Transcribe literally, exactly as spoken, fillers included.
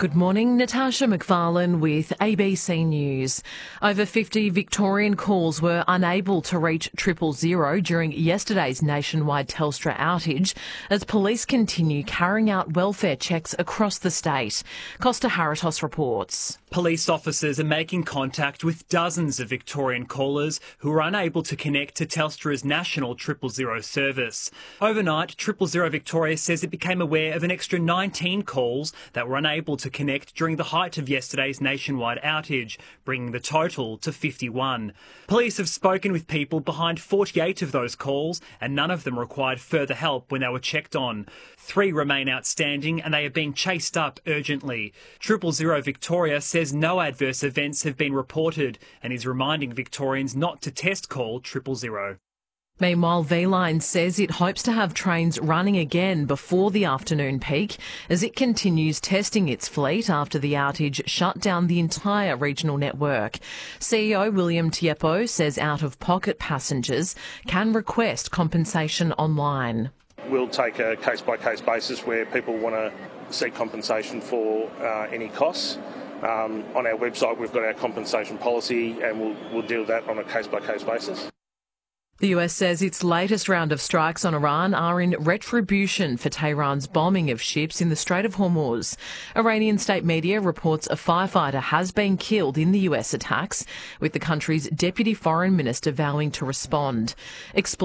Good morning, Natasha McFarlane with A B C News. Over fifty Victorian calls were unable to reach triple zero during yesterday's nationwide Telstra outage as police continue carrying out welfare checks across the state. Costa Haritos reports. Police officers are making contact with dozens of Victorian callers who are unable to connect to Telstra's national triple zero service. Overnight, Triple Zero Victoria says it became aware of an extra nineteen calls that were unable to connect during the height of yesterday's nationwide outage, bringing the total to fifty-one. Police have spoken with people behind forty-eight of those calls, and none of them required further help when they were checked on. Three remain outstanding and they are being chased up urgently. Triple Zero Victoria says no adverse events have been reported and is reminding Victorians not to test call triple zero. Meanwhile, V-Line says it hopes to have trains running again before the afternoon peak as it continues testing its fleet after the outage shut down the entire regional network. C E O William Tiepo says out-of-pocket passengers can request compensation online. We'll take a case-by-case basis where people want to seek compensation for uh, any costs. Um, on our website, we've got our compensation policy and we'll, we'll deal with that on a case-by-case basis. The U S says its latest round of strikes on Iran are in retribution for Tehran's bombing of ships in the Strait of Hormuz. Iranian state media reports a firefighter has been killed in the U S attacks, with the country's deputy foreign minister vowing to respond.